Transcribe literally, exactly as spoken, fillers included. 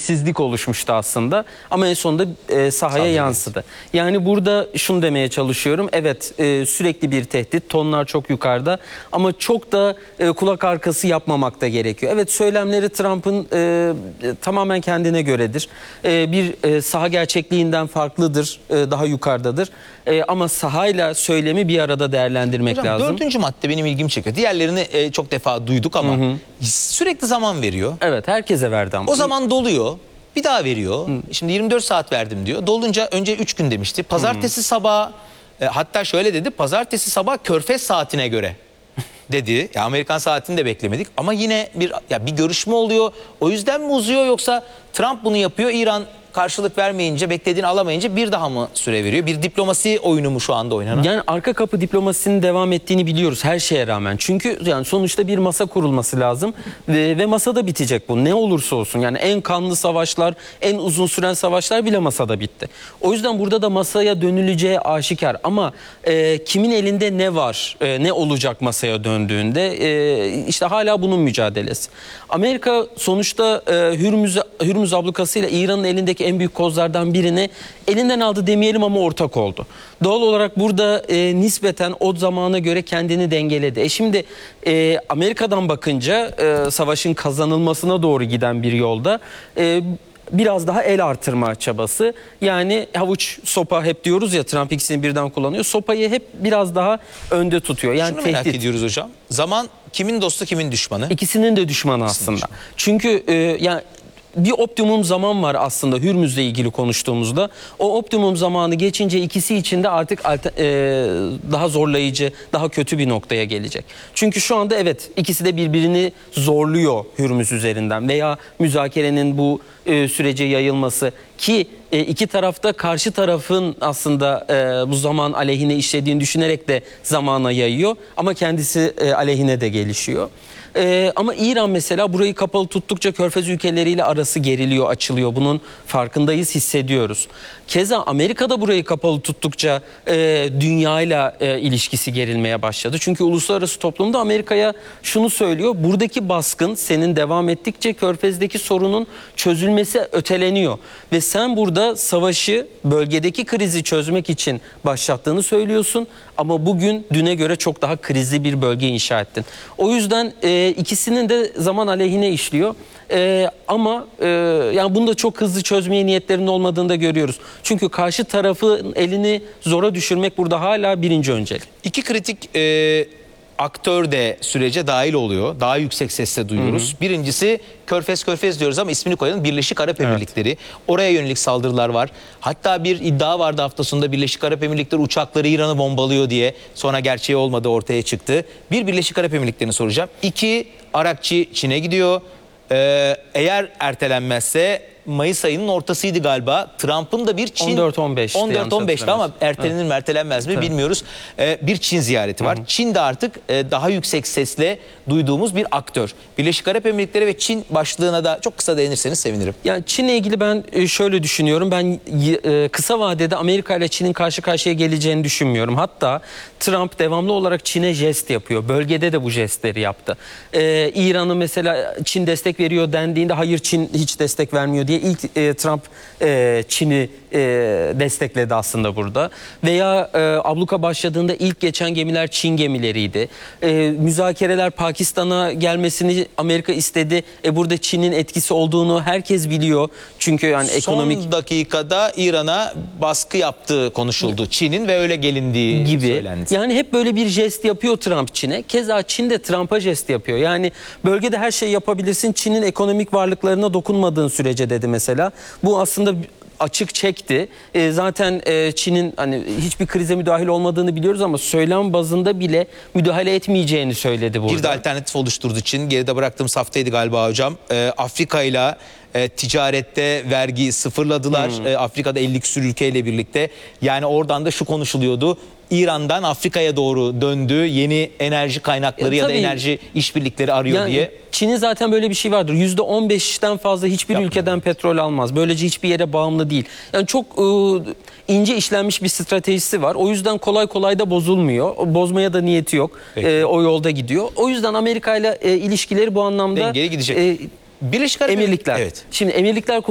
işsizlik oluşmuştu aslında. Ama en sonunda e, sahaya Sadece yansıdı. Evet. Yani burada şunu demeye çalışıyorum. Evet, e, sürekli bir tehdit, tonlar çok yukarıda ama çok da e, kulak arkası yapmamak da gerekiyor. Evet, söylemleri Trump'ın e, tamamen kendine göredir. E, bir e, saha gerçekliğinden farklıdır, e, daha yukarıdadır. E, ama sahayla söylemi bir arada değerlendirmek Hocam, lazım. Dördüncü madde benim ilgimi çekiyor. Diğerlerini e, çok defa duyduk ama hı hı. sürekli zaman veriyor. Evet, herkese verdi ama. O zaman doluyor. Bir daha veriyor. Hı. Şimdi yirmi dört saat verdim diyor. Dolunca önce üç gün demişti. Pazartesi hı. sabah e, hatta şöyle dedi. Pazartesi sabah Körfez saatine göre dedi. Ya Amerikan saatini de beklemedik ama yine bir ya bir görüşme oluyor. O yüzden mi uzuyor yoksa Trump bunu yapıyor, İran karşılık vermeyince, beklediğini alamayınca bir daha mı süre veriyor? Bir diplomasi oyunu mu şu anda oynanan? Yani arka kapı diplomasinin devam ettiğini biliyoruz her şeye rağmen. Çünkü yani sonuçta bir masa kurulması lazım ve, ve masada bitecek bu. Ne olursa olsun yani en kanlı savaşlar, en uzun süren savaşlar bile masada bitti. O yüzden burada da masaya dönüleceği aşikar. Ama e, kimin elinde ne var, e, ne olacak masaya döndüğünde e, işte hala bunun mücadelesi. Amerika sonuçta e, Hürmüz, Hürmüz ablukasıyla İran'ın elindeki en büyük kozlardan birini elinden aldı demeyelim ama ortak oldu. Doğal olarak burada e, nispeten o zamana göre kendini dengeledi. E şimdi e, Amerika'dan bakınca e, savaşın kazanılmasına doğru giden bir yolda e, biraz daha el artırma çabası. Yani havuç sopa hep diyoruz ya, Trump ikisini birden kullanıyor. Sopayı hep biraz daha önde tutuyor. Yani şunu tehdit. Merak ediyoruz hocam. Zaman kimin dostu kimin düşmanı? İkisinin de düşmanı aslında. Düşmanı. Çünkü e, yani bir optimum zaman var aslında Hürmüz'le ilgili konuştuğumuzda. O optimum zamanı geçince ikisi için de artık e, daha zorlayıcı, daha kötü bir noktaya gelecek. Çünkü şu anda evet ikisi de birbirini zorluyor Hürmüz üzerinden veya müzakerenin bu e, sürece yayılması ki e, iki tarafta karşı tarafın aslında e, bu zaman aleyhine işlediğini düşünerek de zamana yayıyor ama kendisi e, aleyhine de gelişiyor. Ee, ama İran mesela burayı kapalı tuttukça Körfez ülkeleriyle arası geriliyor, açılıyor. Bunun farkındayız, hissediyoruz. Keza Amerika'da burayı kapalı tuttukça e, dünyayla e, ilişkisi gerilmeye başladı. Çünkü uluslararası toplumda Amerika'ya şunu söylüyor. Buradaki baskın senin devam ettikçe Körfez'deki sorunun çözülmesi öteleniyor. Ve sen burada savaşı, bölgedeki krizi çözmek için başlattığını söylüyorsun. Ama bugün düne göre çok daha krizli bir bölge inşa ettin. O yüzden e, ikisinin de zaman aleyhine işliyor. Ee, ama e, yani bunu da çok hızlı çözmeye niyetlerinin olmadığını da görüyoruz. Çünkü karşı tarafın elini zora düşürmek burada hala birinci öncelik. İki kritik e, aktör de sürece dahil oluyor. Daha yüksek sesle duyuyoruz. Hı hı. Birincisi Körfez Körfez diyoruz ama ismini koyalım, Birleşik Arap Emirlikleri. Evet. Oraya yönelik saldırılar var. Hatta bir iddia vardı hafta sonunda, Birleşik Arap Emirlikleri uçakları İran'ı bombalıyor diye. Sonra gerçeği olmadı, ortaya çıktı. Bir, Birleşik Arap Emirlikleri'ni soracağım. İki, Arakçı Çin'e gidiyor. Ee, eğer ertelenmezse Mayıs ayının ortasıydı galiba. Trump'ın da bir Çin on dört on beşti on dört on beşti ama ertelenir evet. mi ertelenmez mi evet. bilmiyoruz. Ee, bir Çin ziyareti var. Hı hı. Çin de artık e, daha yüksek sesle duyduğumuz bir aktör. Birleşik Arap Emirlikleri ve Çin başlığına da çok kısa değinirseniz sevinirim. Yani Çin'le ilgili ben şöyle düşünüyorum. Ben e, kısa vadede Amerika ile Çin'in karşı karşıya geleceğini düşünmüyorum. Hatta Trump devamlı olarak Çin'e jest yapıyor. Bölgede de bu jestleri yaptı. Ee, İran'ı mesela Çin destek veriyor dendiğinde hayır Çin hiç destek vermiyor diye ilk e, Trump e, Çin'i e, destekledi aslında burada. Veya e, abluka başladığında ilk geçen gemiler Çin gemileriydi. E, müzakereler Pakistan'a gelmesini Amerika istedi. E, burada Çin'in etkisi olduğunu herkes biliyor. Çünkü yani ekonomik... Son dakikada İran'a baskı yaptığı konuşuldu Çin'in ve öyle gelindiği gibi söylendi. Yani hep böyle bir jest yapıyor Trump Çin'e. Keza Çin de Trump'a jest yapıyor. Yani bölgede her şeyi yapabilirsin. Çin'in ekonomik varlıklarına dokunmadığın sürece dedi mesela. Bu aslında açık çekti. E, zaten e, Çin'in hani hiçbir krize müdahil olmadığını biliyoruz ama söylem bazında bile müdahale etmeyeceğini söyledi burada. Bir de alternatif oluşturdu Çin. Geride bıraktığım haftaydı galiba hocam. E, Afrika ile E, ticarette vergi sıfırladılar. Hmm. E, Afrika'da elli küsur ülkeyle birlikte. Yani oradan da şu konuşuluyordu. İran'dan Afrika'ya doğru döndü. Yeni enerji kaynakları e, ya da enerji işbirlikleri arıyor yani, diye. Çin'in zaten böyle bir şey vardır. yüzde on beşten fazla hiçbir Yapma. ülkeden petrol almaz. Böylece hiçbir yere bağımlı değil. Yani çok e, ince işlenmiş bir stratejisi var. O yüzden kolay kolay da bozulmuyor. Bozmaya da niyeti yok. E, o yolda gidiyor. O yüzden Amerika ile e, ilişkileri bu anlamda... Dengeli gidecek. E, Birleşik Arap Emirlikler. Evet. Şimdi emirlikler